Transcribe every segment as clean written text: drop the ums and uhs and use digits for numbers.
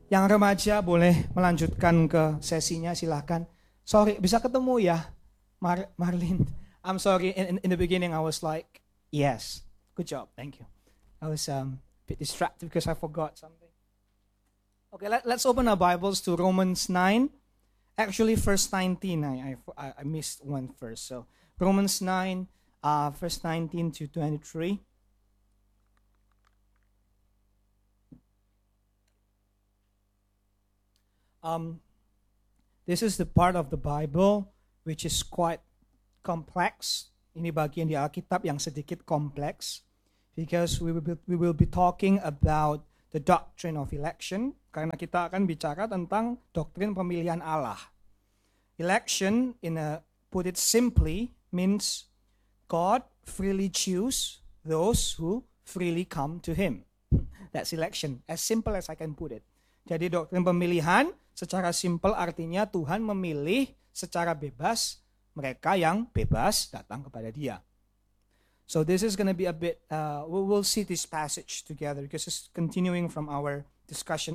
Yang remaja boleh melanjutkan ke sesinya, silahkan. Sorry, bisa ketemu ya, Marlene. I'm sorry, in the beginning I was like, yes, good job, thank you. I was a bit distracted because I forgot something. Okay, let's open our Bibles to Romans 9. Actually, verse 19, I missed one verse. So Romans 9, verse 19 to 23. This is the part of the Bible which is quite complex. Ini bagian di Alkitab yang sedikit kompleks, because we will be talking about the doctrine of election, karena kita akan bicara tentang doktrin pemilihan Allah. Election, put it simply, means God freely choose those who freely come to Him. That's election, as simple as I can put it. Jadi doktrin pemilihan secara simpel artinya Tuhan memilih secara bebas mereka yang bebas datang kepada Dia. So this is going to be a bit, we'll see this passage together because it's continuing from our discussion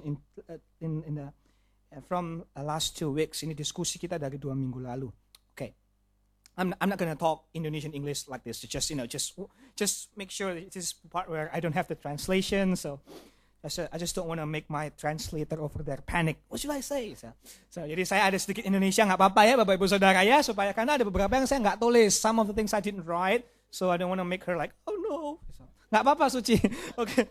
from last 2 weeks. Ini diskusi kita dari 2 minggu lalu. Okay, I'm not going to talk Indonesian English like this. Just make sure that this is part where I don't have the translation. So I just don't want to make my translator over there panic. What should I say? So jadi saya ada sedikit Indonesia, nggak apa-apa ya Bapak Ibu Saudara ya, supaya karena ada beberapa yang saya nggak tulis. Some of the things I didn't write, so I don't want to make her like, oh no. Nggak apa-apa Suci. Okay.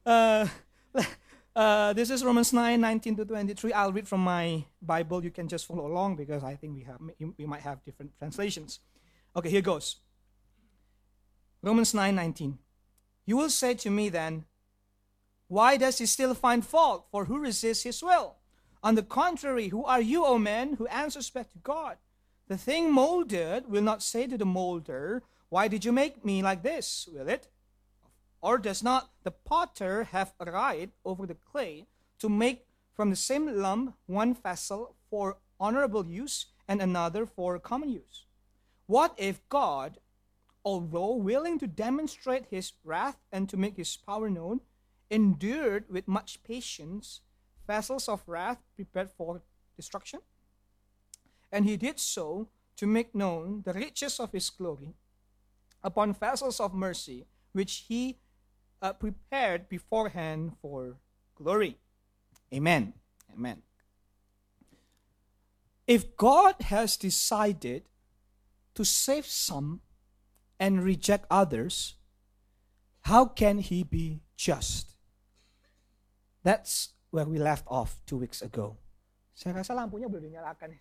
This is Romans 9, 19 to 23. I'll read from my Bible. You can just follow along because I think we might have different translations. Okay, here goes. Romans 9, 19. You will say to me then, why does he still find fault? For who resists his will? On the contrary, who are you, O man, who answers back to God? The thing molded will not say to the molder, why did you make me like this? Will it? Or does not the potter have a right over the clay to make from the same lump one vessel for honorable use and another for common use? What if God, although willing to demonstrate his wrath and to make his power known, endured with much patience vessels of wrath prepared for destruction? And he did so to make known the riches of his glory upon vessels of mercy, which he prepared beforehand for glory. Amen. Amen. If God has decided to save some and reject others, how can he be just? That's where we left off 2 weeks ago. Saya rasa lampunya boleh dinyalakan.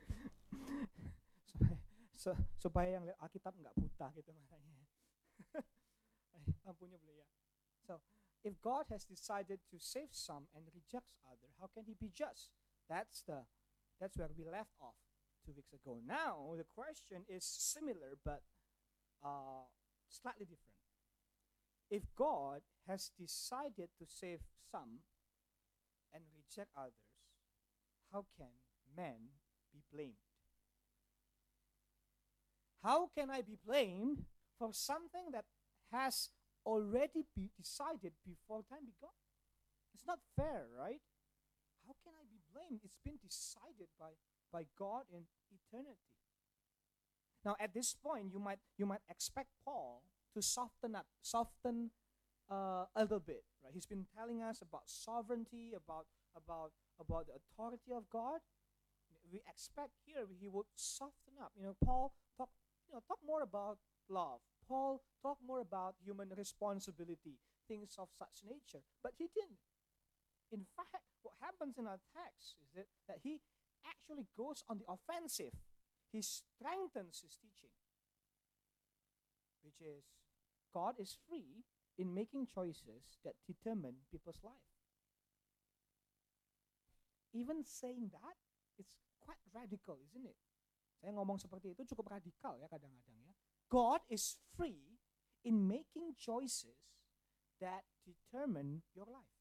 supaya yang Alkitab nggak buta gitu makanya. Lampunya boleh ya. So, if God has decided to save some and rejects others, how can he be just? That's where we left off 2 weeks ago. Now, the question is similar but slightly different. If God has decided to save some and reject others, how can man be blamed? How can I be blamed for something that has already been decided before time began? It's not fair, right? How can I be blamed? It's been decided by God in eternity. Now, at this point, you might expect Paul to soften a little bit, right? He's been telling us about sovereignty, about the authority of God. We expect here he would soften up. Paul talk more about love. Paul talk more about human responsibility, things of such nature. But he didn't. In fact, what happens in our text is that he actually goes on the offensive. He strengthens his teaching, which is God is free in making choices that determine people's life. Even saying that, it's quite radical, isn't it? Saya ngomong seperti itu cukup radikal ya kadang-kadang ya. God is free in making choices that determine your life.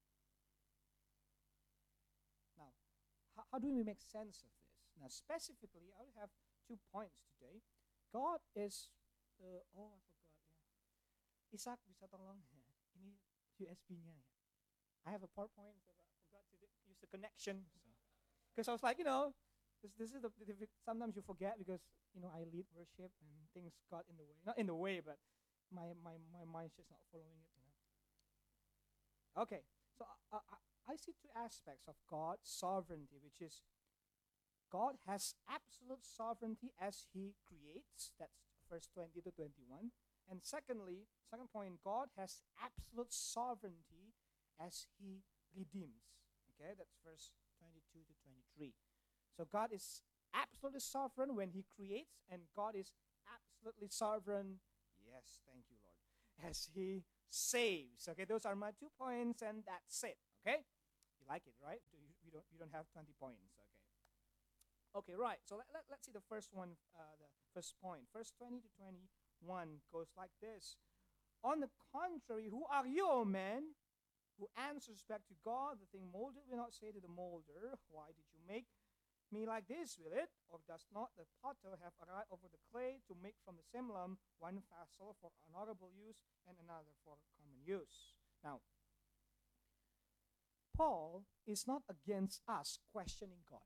Now, how do we make sense of this? Now, specifically, I will have 2 points today. God is, I forgot ya. Ishak bisa tolong ya. Ini USB-nya ya. I have a PowerPoint, but I forgot use the connection. Because I was like, this is sometimes you forget because, I lead worship and things got in the way. Not in the way, but my mind's just not following it. Okay, so I see two aspects of God's sovereignty, which is God has absolute sovereignty as He creates. That's verse 20 to 21. And secondly, second point, God has absolute sovereignty as He redeems. Okay, that's verse 22 to 23. So God is absolutely sovereign when He creates, and God is absolutely sovereign, yes, thank you, Lord, as He saves. Okay, those are my 2 points, and that's it. Okay, you like it, right? You don't have 20 points. Okay, right. So let's see the first one, the first point. Verse 20 to 21 goes like this. On the contrary, who are you, O man, who answers back to God? The thing molded will not say to the molder, why did you make me like this, will it? Or does not the potter have a right over the clay to make from the same lump one vessel for honorable use and another for common use? Now, Paul is not against us questioning God,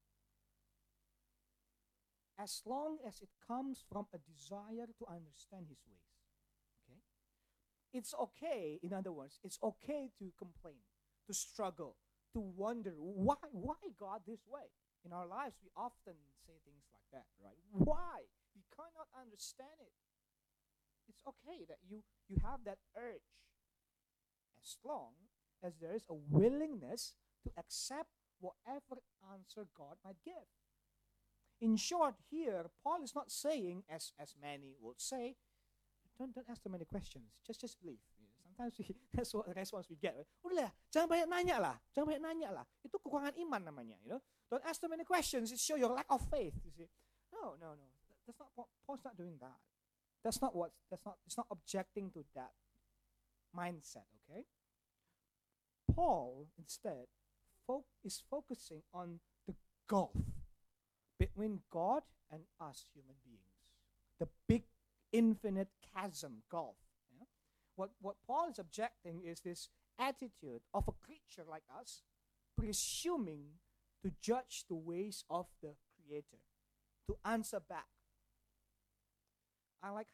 as long as it comes from a desire to understand His ways. Okay? It's okay, in other words, it's okay to complain, to struggle, to wonder, why God this way? In our lives, we often say things like that, right? Why? We cannot understand it. It's okay that you have that urge, as long as there is a willingness to accept whatever answer God might give. In short, here, Paul is not saying, as many would say, don't ask too many questions. Just believe. Sometimes that's what the response we get. Right? Udahlah, jangan banyak nanya lah. Itu kekurangan iman namanya. Don't ask too many questions. It shows your lack of faith. You see? No. That's not. Paul's not doing that. It's not objecting to that mindset. Okay. Paul instead is focusing on the gulf between God and us human beings. The big infinite chasm, gulf. Yeah? What Paul is objecting is this attitude of a creature like us presuming to judge the ways of the Creator, to answer back. I like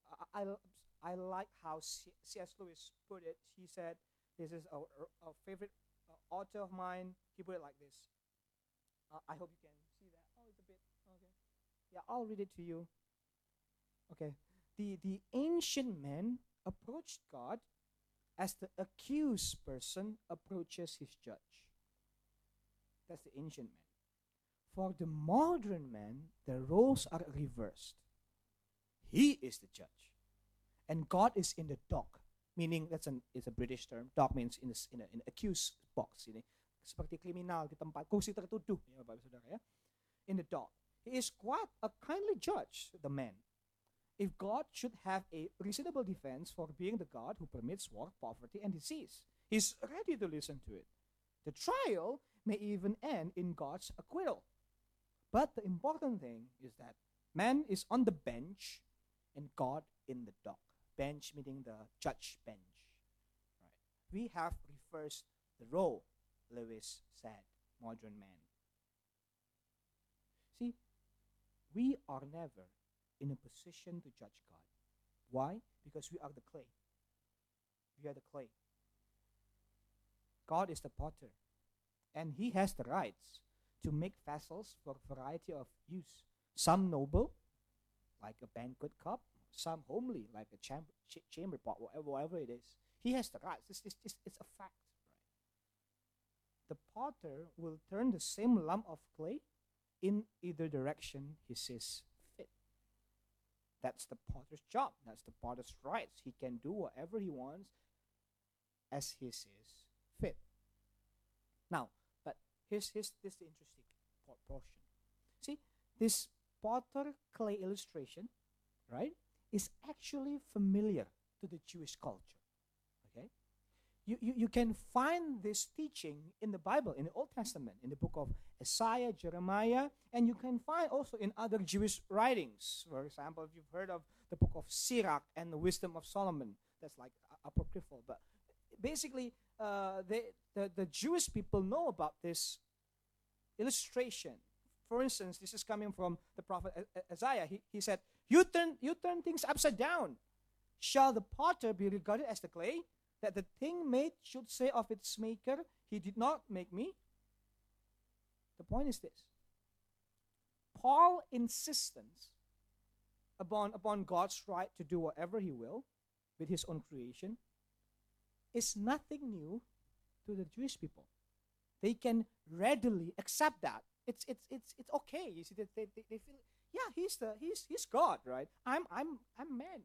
how C.S. Lewis put it. He said, this is a favorite author of mine. He put it like this. I hope you can see that. Oh, it's a bit, okay. Yeah, I'll read it to you. Okay. The ancient man approached God as the accused person approaches his judge. That's the ancient man. For the modern man, the roles are reversed. He is the judge, and God is in the dock. Meaning it's a British term. Dock means in an accused box. Seperti kriminal di tempat kursi tertuduh, Bapak Saudara ya. In the dock. He is quite a kindly judge, the man. If God should have a reasonable defense for being the God who permits war, poverty, and disease, He's ready to listen to it. The trial may even end in God's acquittal. But the important thing is that man is on the bench and God in the dock. Bench meaning the judge bench. Right. We have reversed the role, Lewis said, modern man. See, we are never in a position to judge God. Why? Because we are the clay. We are the clay. God is the potter. And He has the rights to make vessels for a variety of use. Some noble, like a banquet cup. Some homely, like a chamber pot, whatever it is. He has the rights. It's a fact. Right? The potter will turn the same lump of clay in either direction he sees fit. That's the potter's job. That's the potter's rights. He can do whatever he wants as he sees fit. Now, but here's the interesting portion. See, this potter clay illustration, right, is actually familiar to the Jewish culture. Okay? You can find this teaching in the Bible, in the Old Testament, in the book of Isaiah, Jeremiah, and you can find also in other Jewish writings. For example, if you've heard of the book of Sirach and the Wisdom of Solomon, that's like apocryphal. But basically, the Jewish people know about this illustration. For instance, this is coming from the prophet Isaiah. He said, you turn things upside down. Shall the potter be regarded as the clay, that the thing made should say of its maker, he did not make me? The point is this. Paul's insistence upon God's right to do whatever he will with his own creation is nothing new to the Jewish people. They can readily accept that. It's okay. You see, they feel, yeah, he's God, right? I'm man.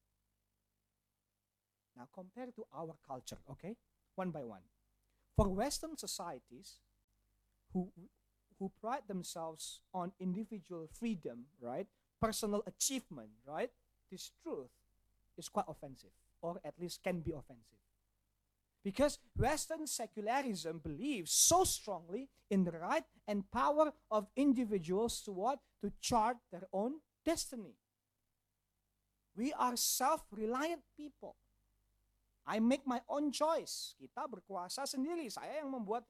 Now compare to our culture, okay? One by one. For Western societies who pride themselves on individual freedom, right? Personal achievement, right? This truth is quite offensive, or at least can be offensive. Because Western secularism believes so strongly in the right and power of individuals to what? To chart their own destiny. We are self-reliant people. I make my own choice. Kita berkuasa sendiri. Saya yang membuat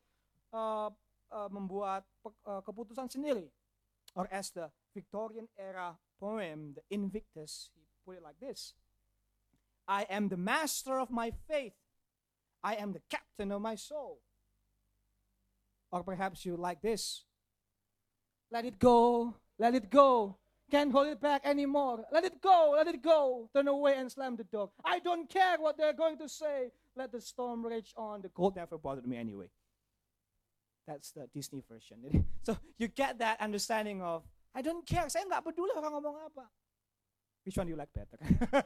keputusan sendiri. Or as the Victorian era poem, the Invictus, he put it like this. I am the master of my fate. I am the captain of my soul. Or perhaps you like this. Let it go, let it go. Can't hold it back anymore. Let it go, let it go. Turn away and slam the door. I don't care what they're going to say. Let the storm rage on. The cold never bothered me anyway. That's the Disney version. So you get that understanding of, I don't care. Saya nggak peduli orang ngomong apa. Which one do you like better?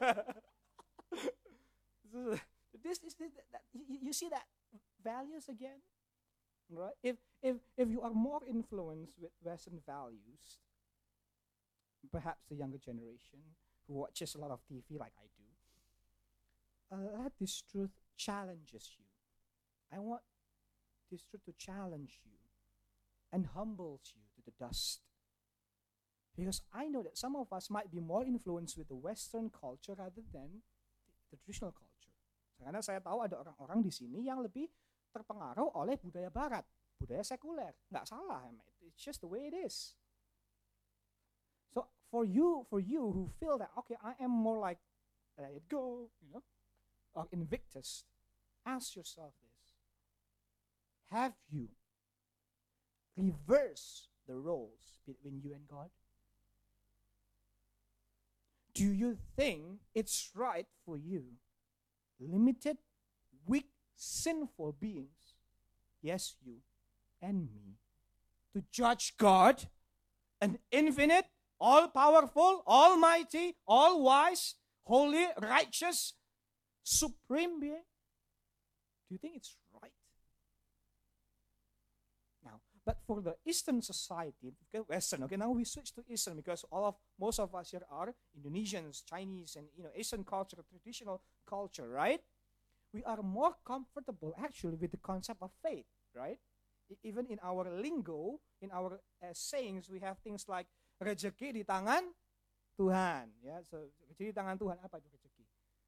You see that values again, right? If you are more influenced with Western values, perhaps the younger generation who watches a lot of TV like I do, let this truth challenges you. I want this truth to challenge you and humbles you to the dust. Because I know that some of us might be more influenced with the Western culture rather than the traditional culture. Karena saya tahu ada orang-orang di sini yang lebih terpengaruh oleh budaya Barat, budaya sekuler. Nggak salah, it's just the way it is. So for you who feel that, okay, I am more like let it go, or Invictus, ask yourself this. Have you reversed the roles between you and God? Do you think it's right for you, limited, weak, sinful beings, yes, you and me, to judge God, an infinite, all-powerful, almighty, all-wise, holy, righteous, supreme being? Do you think it's right? Now, but for the Eastern society, Western, okay, now we switch to Eastern because most of us here are Indonesians, Chinese, and Asian culture, traditional culture, right? We are more comfortable actually with the concept of faith, right? Even in our lingo, in our sayings, we have things like rezeki di tangan Tuhan. Yeah, so rezeki di tangan Tuhan, apa itu rezeki?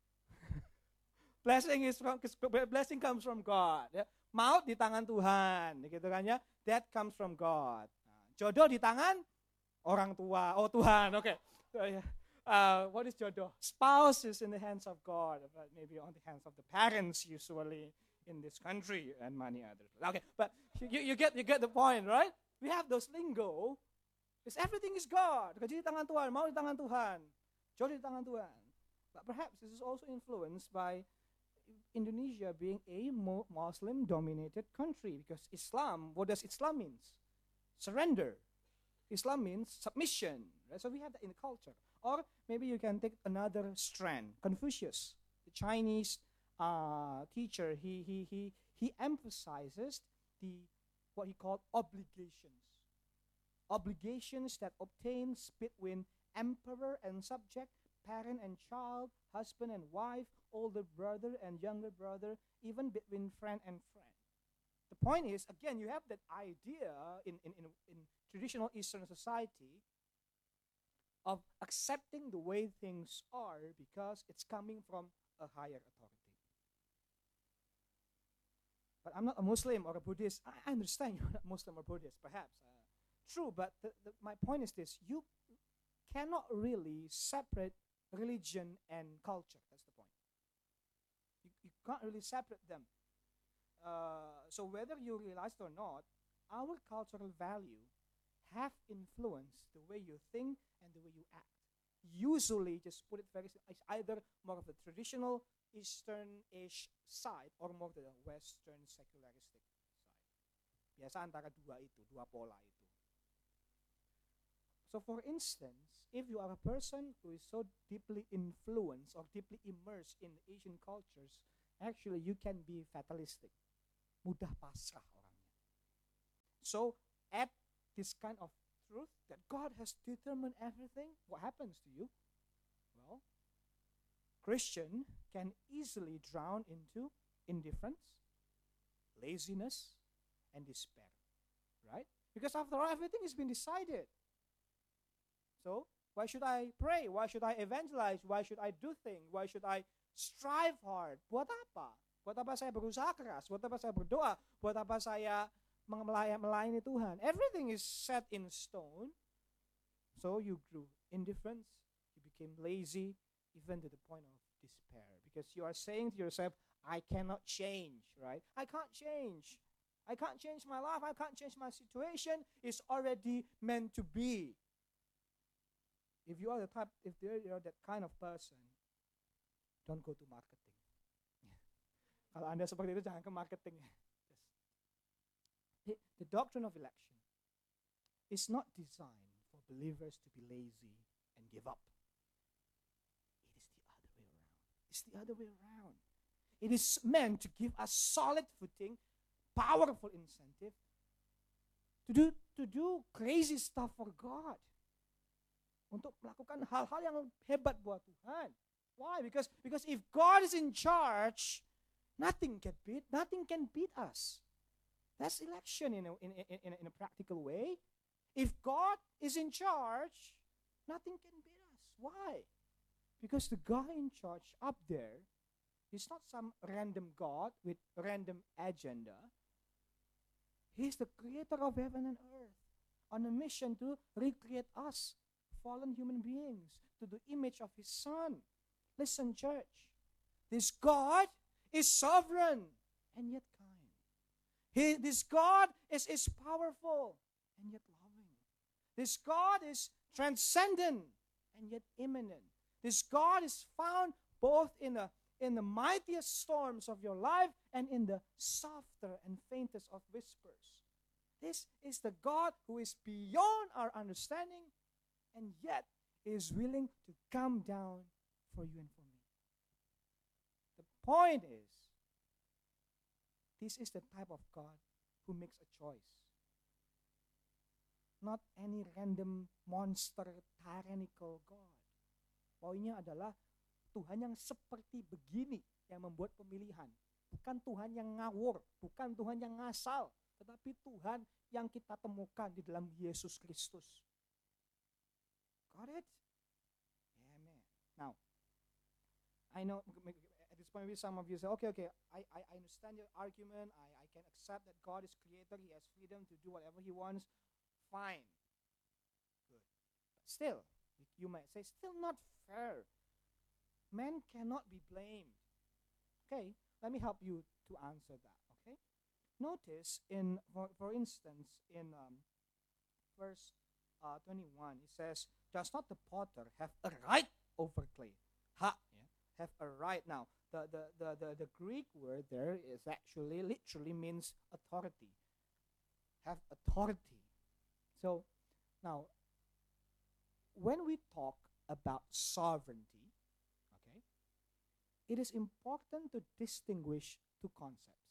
Blessing comes from God. Ya. Maut di tangan Tuhan, gitu kan ya. That comes from God. Jodoh di tangan orang tua. Oh Tuhan, okay. What is jodoh? Spouse is in the hands of God, but maybe on the hands of the parents usually in this country and many others. Okay, but you get the point, right? We have those lingo. It's everything is God. Rezeki di tangan Tuhan, maut di tangan Tuhan, jodoh di tangan Tuhan. But perhaps this is also influenced by Indonesia being a Muslim-dominated country, because Islam, what does Islam mean? Surrender. Islam means submission. Right? So we have that in the culture. Or maybe you can take another strand. Confucius, the Chinese teacher, he emphasizes what he called obligations. Obligations that obtains between emperor and subject, parent and child, husband and wife, older brother and younger brother, even between friend and friend. The point is, again, you have that idea in traditional Eastern society of accepting the way things are because it's coming from a higher authority. but I'm not a Muslim or a Buddhist. I understand you're not Muslim or Buddhist, perhaps. True, but my point is this. You cannot really separate religion and culture. That's the point. You can't really separate them. So whether you realize it or not, our cultural value have influenced the way you think and the way you act. Usually, just put it very simply, it's either more of the traditional Eastern-ish side or more of the Western secularistic side. Biasa antara dua pola itu. So for instance, if you are a person who is so deeply influenced or deeply immersed in Asian cultures, actually you can be fatalistic. Mudah pasrah orangnya. So at this kind of truth that God has determined everything, what happens to you? Well, Christian can easily drown into indifference, laziness, and despair, right? Because after all, everything has been decided. So why should I pray? Why should I evangelize? Why should I do things? Why should I strive hard? Buat apa? Buat apa saya berusaha keras? Buat apa saya berdoa? Buat apa saya melayani Tuhan? Everything is set in stone. So you grew indifference, you became lazy, even to the point of despair. Because you are saying to yourself, I cannot change, right? I can't change. I can't change my life. I can't change my situation. It's already meant to be. If you are that kind of person, don't go to marketing. Kalau Anda seperti itu, jangan ke marketing. The doctrine of election is not designed for believers to be lazy and give up. It is the other way around. It's the other way around. It is meant to give us solid footing, powerful incentive to do crazy stuff for God. Untuk melakukan hal-hal yang hebat buat Tuhan. Why? Because if God is in charge, nothing can beat us. That's election in a practical way. If God is in charge, nothing can beat us. Why? Because the guy in charge up there is not some random God with random agenda. He's the creator of heaven and earth on a mission to recreate us, fallen human beings, to the image of his Son. Listen, church. This God is sovereign and yet kind. This God is powerful and yet loving. This God is transcendent and yet immanent. This God is found both in the mightiest storms of your life and in the softer and faintest of whispers. This is the God who is beyond our understanding and yet is willing to come down for you and for me. The point is, this is the type of God who makes a choice. Not any random monster tyrannical God. Poinnya adalah Tuhan yang seperti begini yang membuat pemilihan. Bukan Tuhan yang ngawur, bukan Tuhan yang ngasal, tetapi Tuhan yang kita temukan di dalam Yesus Kristus. Got it? Amen. Now, I know at this point maybe some of you say, okay, I understand your argument. I can accept that God is creator. He has freedom to do whatever he wants. Fine. Good. But still, you might say, still not fair. Man cannot be blamed. Okay, let me help you to answer that. Okay, notice for instance in verse 21, it says, "Does not the potter have a right over clay?" Have a right. Now, the Greek word there is actually literally means authority. Have authority. So now, when we talk about sovereignty, okay, it is important to distinguish two concepts: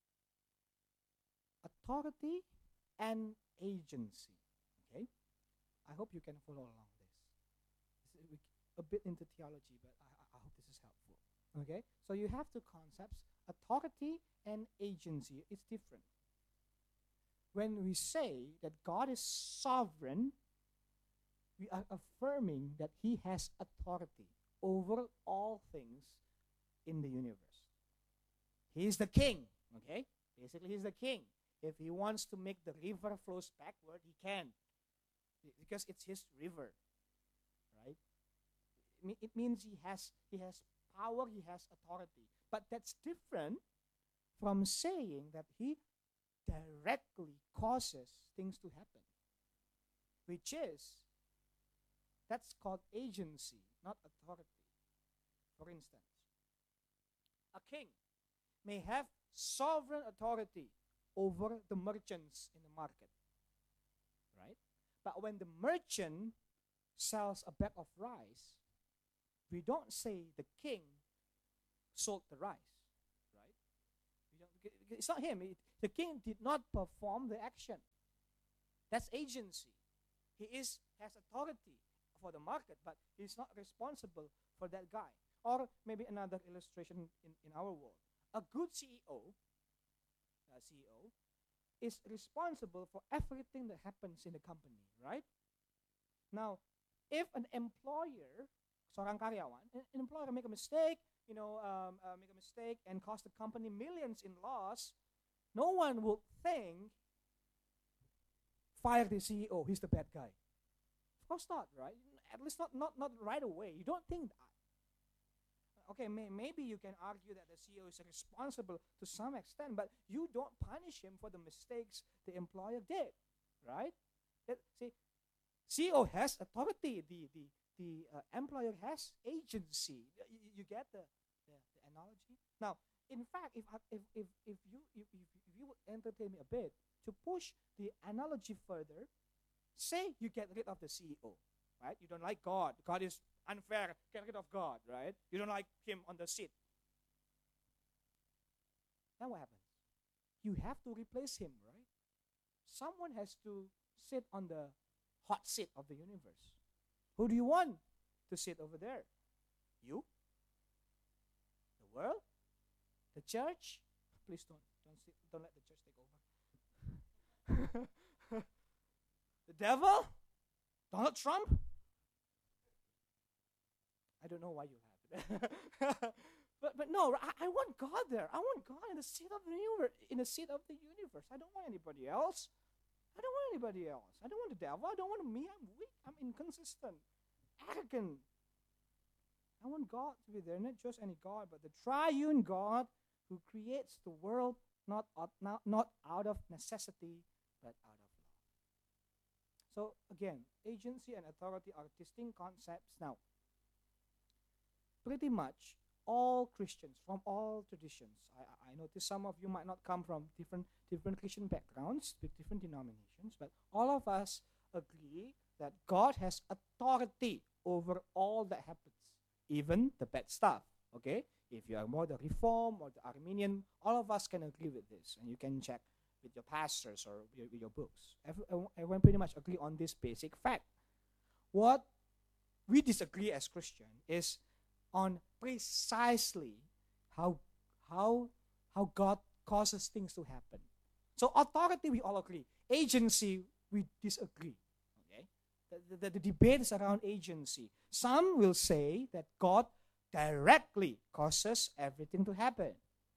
authority and agency. Okay, I hope you can follow along this. It's a bit into theology, but I hope this is helpful. Okay, so you have two concepts: authority and agency. It's different. When we say that God is sovereign, we are affirming that he has authority over all things in the universe. He is the king, okay? Basically, he's the king. If he wants to make the river flows backward, he can, because it's his river, right? It means he has power, he has authority. But that's different from saying that he directly causes things to happen, which is, that's called agency, not authority. For instance, a king may have sovereign authority over the merchants in the market, right? But when the merchant sells a bag of rice, we don't say the king sold the rice, right? It's not him. The king did not perform the action. That's agency. He has authority for the market, but he's not responsible for that guy. Or maybe another illustration in our world. A good CEO is responsible for everything that happens in the company, right? Now, if an employer, seorang karyawan, an employer make a mistake, and cost the company millions in loss, no one will think, fire the CEO, he's the bad guy. Of course not, right? At least not right away. You don't think that. Okay, maybe you can argue that the CEO is responsible to some extent, but you don't punish him for the mistakes the employer did, right? See, CEO has authority. The employer has agency. You get the analogy? Now, in fact, if you would entertain me a bit to push the analogy further, say you get rid of the CEO, right? You don't like God. God is unfair. Get rid of God, right? You don't like him on the seat. Then what happens? You have to replace him, right? Someone has to sit on the hot seat of the universe. Who do you want to sit over there? You? The world? The church? Please don't let the church take over. The devil? Donald Trump? I don't know why you have it. but no, I want God there. I want God in the seat of the universe. I don't want anybody else. I don't want the devil. I don't want me. I'm weak. I'm inconsistent, arrogant. I want God to be there, not just any God, but the triune God who creates the world not out of necessity, but out of love. So again, agency and authority are distinct concepts. Now, pretty much all Christians from all traditions, I notice some of you might not come from different Christian backgrounds with different denominations, but all of us agree that God has authority over all that happens, even the bad stuff, okay? If you are more the Reform or the Arminian, all of us can agree with this, and you can check with your pastors or with your books. Everyone pretty much agree on this basic fact. What we disagree as Christians is on precisely how God causes things to happen. So authority, we all agree. Agency, we disagree. Okay, the debate is around agency. Some will say that God directly causes everything to happen.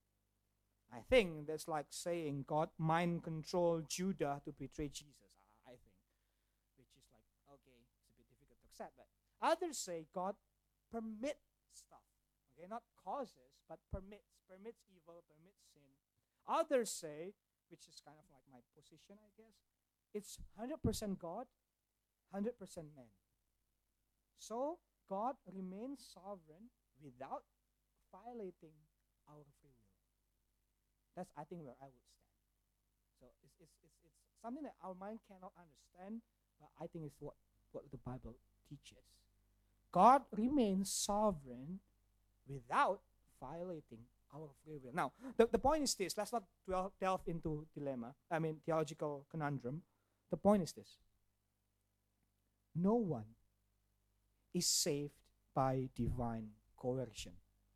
I think that's like saying God mind controlled Judah to betray Jesus. I think, which is like, okay, it's a bit difficult to accept. But others say God permits stuff. Okay, not causes, but permits evil, permits sin. Others say, which is kind of like my position, I guess, it's 100% God, 100% man. So God remains sovereign without violating our free will. That's, I think, where I would stand. So it's something that our mind cannot understand, but I think it's what the Bible teaches. God remains sovereign without violating our free will. Now, the point is this. Let's not delve into theological conundrum. The point is this. No one is saved by divine coercion.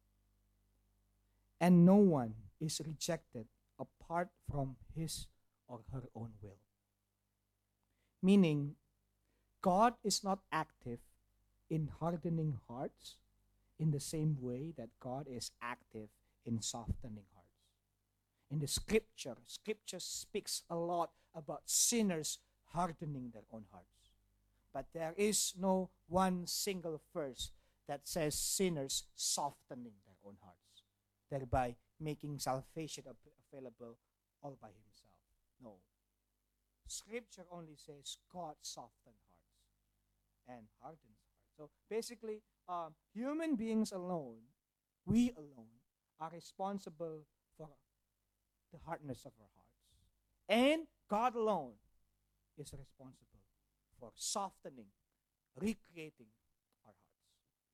And no one is rejected apart from his or her own will. Meaning, God is not active in hardening hearts in the same way that God is active in softening hearts. in the scripture. Scripture speaks a lot about sinners hardening their own hearts. But there is no one single verse that says sinners softening their own hearts, thereby making salvation available all by himself. No. Scripture only says God softens hearts and hardens hearts. So basically, human beings alone, we alone, are responsible for the hardness of our hearts. And God alone is responsible for softening, recreating our hearts.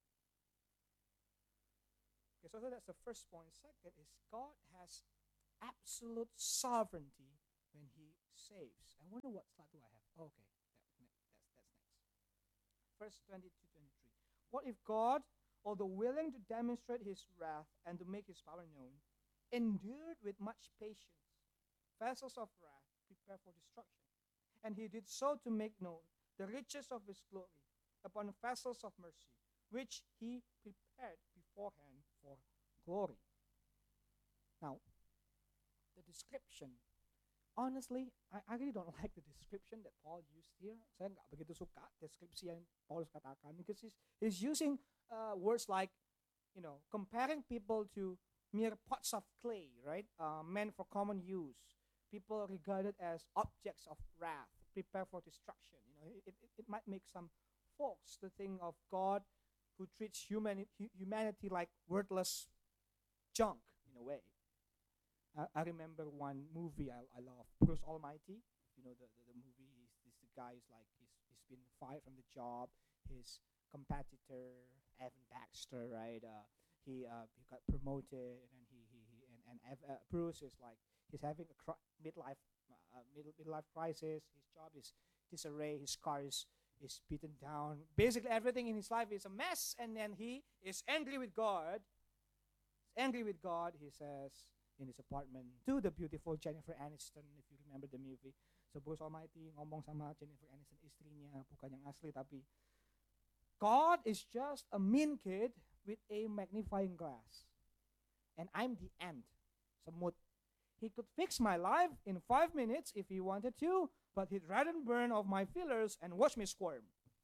Okay, so that's the first point. Second is God has absolute sovereignty when he saves. I wonder what slide do I have? Oh, okay, that's next. Verse 22-23. What if God, although willing to demonstrate his wrath and to make his power known, endured with much patience vessels of wrath prepared for destruction? And he did so to make known the riches of his glory upon vessels of mercy, which he prepared beforehand for glory. Now, the description, honestly, I really don't like the description that Paul used here. Saya nggak begitu suka deskripsi yang Paulus katakan, because he's using words like, comparing people to mere pots of clay, right? Meant for common use. People regarded as objects of wrath, prepared for destruction. It might make some folks to think of God who treats humanity like worthless junk in a way. I remember one movie I love, Bruce Almighty. You know the movie. The guy is like he's been fired from the job. His competitor Evan Baxter, right? He got promoted, and then Bruce is like he's having a midlife crisis. His job is disarray. His car is beaten down. Basically, everything in his life is a mess, and then he is angry with God. He's angry with God. He says in his apartment to the beautiful Jennifer Aniston, if you remember the movie. So Bruce Almighty ngomong sama Jennifer Aniston, istri niya, bukan yang asli, tapi God is just a mean kid with a magnifying glass. And I'm the ant. Semut. He could fix my life in 5 minutes if he wanted to, but he'd rather burn off my feelers and watch me squirm.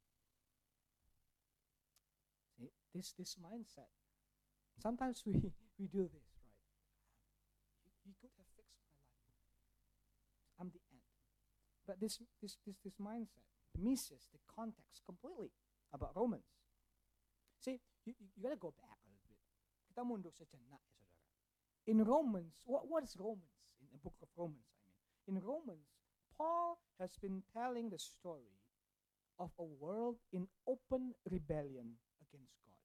See, this mindset. Sometimes we do this, right? He could have fixed my life. I'm the ant. But this mindset misses the context completely about Romans. See, you gotta go back a little bit. Kita mundur sejenak, ya saudara. In Romans, what is Romans? In the book of Romans, I mean. In Romans, Paul has been telling the story of a world in open rebellion against God.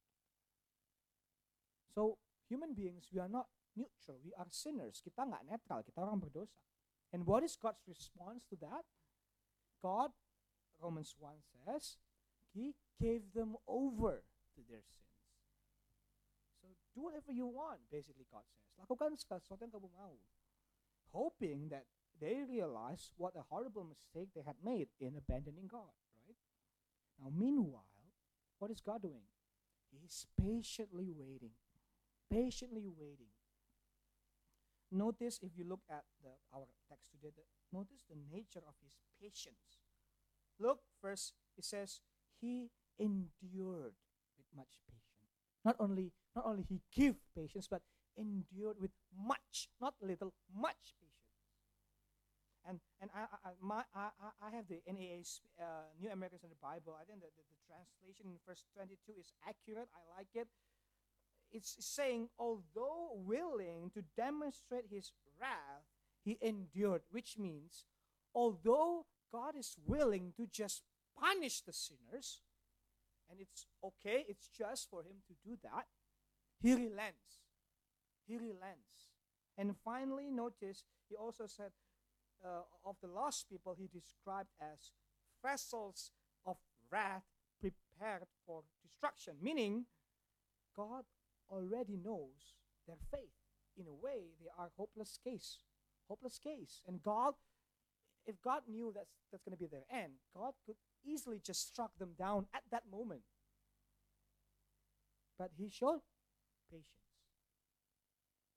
So, human beings, we are not neutral. We are sinners. Kita nggak netral. Kita orang berdosa. And what is God's response to that? God, Romans 1 says, he gave them over to their sins. So do whatever you want, basically God says. Lakukan sesuatu yang kamu mau. Hoping that they realize what a horrible mistake they had made in abandoning God, right? Now, meanwhile, what is God doing? He is patiently waiting. Patiently waiting. Notice, if you look at our text today, notice the nature of his patience. Look, first, it says, he endured with much patience. Not only he gave patience, but endured with much, not little, much patience. And I have the NAA's New American Standard Bible. I think that the translation in verse 22 is accurate. I like it. It's saying, although willing to demonstrate his wrath, he endured, which means, although God is willing to just punish the sinners, and it's okay, it's just for him to do that, he relents. He relents. And finally, notice, he also said, of the lost people, he described as vessels of wrath prepared for destruction, meaning God already knows their faith. In a way, they are hopeless case. And God, if God knew that's going to be their end, God could easily just struck them down at that moment. But he showed patience.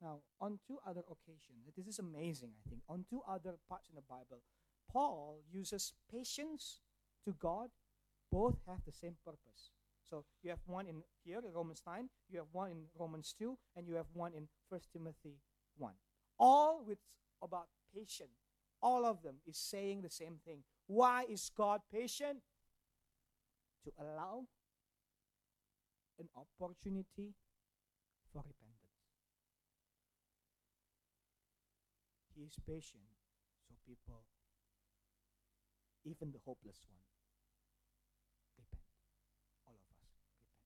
Now, on two other occasions, this is amazing, I think. On two other parts in the Bible, Paul uses patience to God. Both have the same purpose. So you have one in here, in Romans 9, you have one in Romans 2, and you have one in 1 Timothy 1. All with about patience. All of them is saying the same thing. Why is God patient? To allow an opportunity for repentance. He is patient so people, even the hopeless one, repent. All of us repent.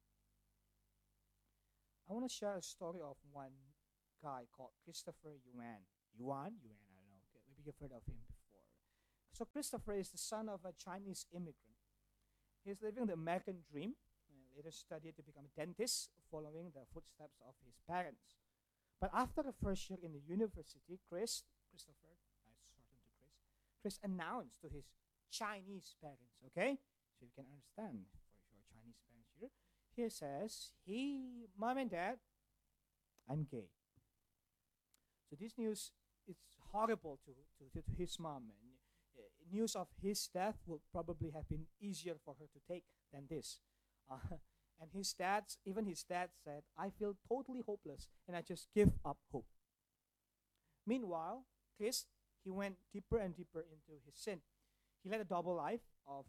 I want to share a story of one guy called Christopher Yuan. Yuan, I don't know. Maybe you've heard of him before. So Christopher is the son of a Chinese immigrant. He's living the American dream. Later studied to become a dentist, following the footsteps of his parents. But after the first year in the university, Christopher, I shortened to Chris announced to his Chinese parents, okay? So you can understand for your Chinese parents here. He says, Mom and Dad, I'm gay. So this news is horrible to his mom. And news of his death will probably have been easier for her to take than this. And even his dad said, I feel totally hopeless and I just give up hope. Meanwhile, Chris, he went deeper and deeper into his sin. He led a double life of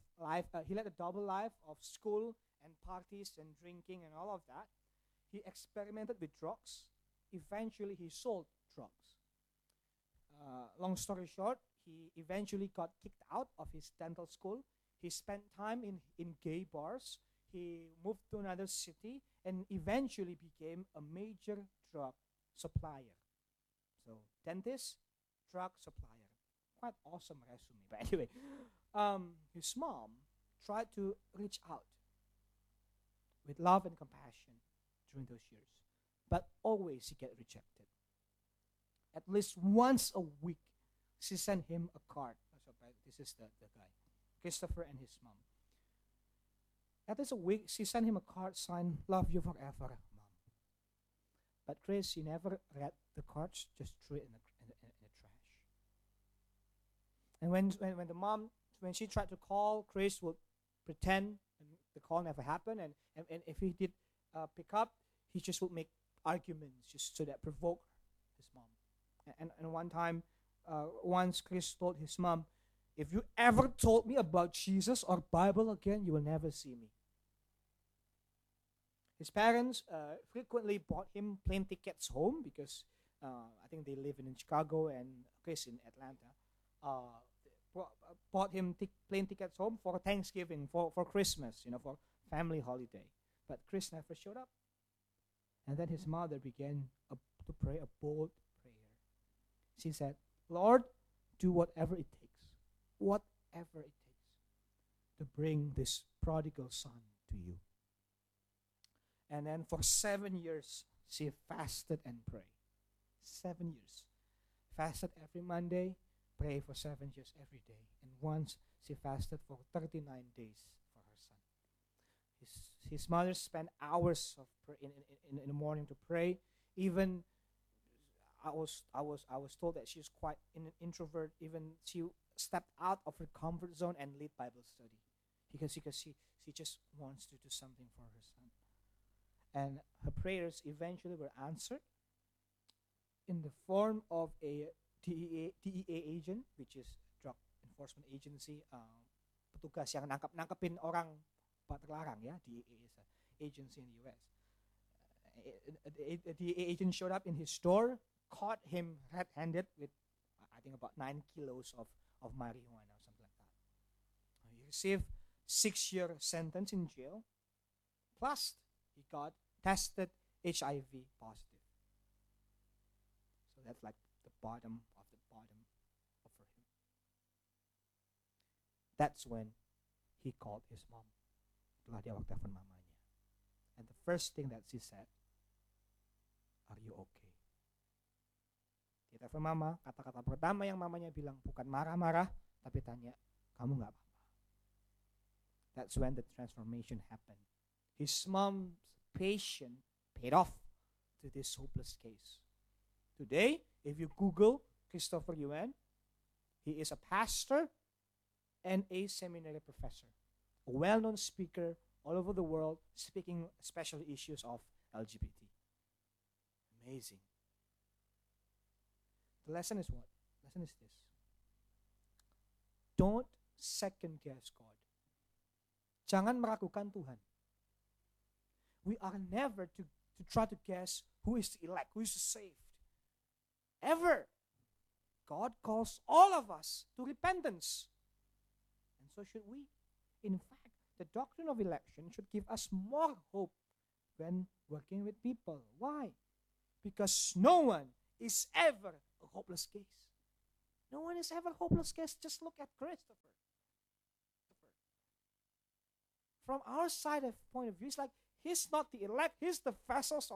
school and parties and drinking and all of that. He experimented with drugs. Eventually, he sold drugs. Long story short, he eventually got kicked out of his dental school. He spent time in gay bars. He moved to another city and eventually became a major drug supplier. So, dentist, drug supplier. Quite awesome resume. But anyway, his mom tried to reach out with love and compassion during those years. But always he get rejected. At least once a week, she sent him a card. So, this is the guy, Christopher and his mom. At least a week, she sent him a card signed, Love you forever, Mom. But Chris, he never read the cards, just threw it in the trash. And when she tried to call, Chris would pretend and the call never happened. And if he did pick up, he just would make arguments just so that provoke his mom. And one time, once Chris told his mom, if you ever told me about Jesus or Bible again, you will never see me. His parents frequently bought him plane tickets home because I think they live in Chicago and Chris in Atlanta. Bought him plane tickets home for Thanksgiving, for Christmas, for family holiday. But Chris never showed up. And then his mother began to pray a bold prayer. She said, Lord, do whatever it takes to bring this prodigal son to you. And then for 7 years, she fasted and prayed. 7 years. Fasted every Monday, pray for 7 years every day. And once she fasted for 39 days for her son. His mother spent hours of in the morning to pray. Even I was told that she's quite an introvert. Even she stepped out of her comfort zone and lead Bible study because she just wants to do something for her son. And her prayers eventually were answered in the form of a DEA agent, which is Drug Enforcement Agency, petugas yang nangkapin orang patlarang, yeah. DEA is an agency in the U.S. A DEA agent showed up in his store, caught him red-handed with, I think, about 9 kilos of marijuana or something like that. He received 6-year sentence in jail, plus he got tested HIV positive. So that's like the bottom of for him. That's when he called his mom. Itulah dia waktu telepon mamanya. And the first thing that she said, are you okay? Dia telepon mama, kata-kata pertama yang mamanya bilang bukan marah-marah, tapi tanya, kamu gak apa-apa? That's when the transformation happened. His mom's patience paid off to this hopeless case. Today, if you Google Christopher Yuan, he is a pastor and a seminary professor, a well-known speaker all over the world, speaking especially issues of LGBT. Amazing. The lesson is what? The lesson is this. Don't second guess God. Jangan meragukan Tuhan. We are never to try to guess who is the elect, who is the saved. Ever. God calls all of us to repentance. And so should we. In fact, the doctrine of election should give us more hope when working with people. Why? Because no one is ever a hopeless case. No one is ever a hopeless case. Just look at Christopher. From our side of point of view, it's like he's not the elect, he's the vessels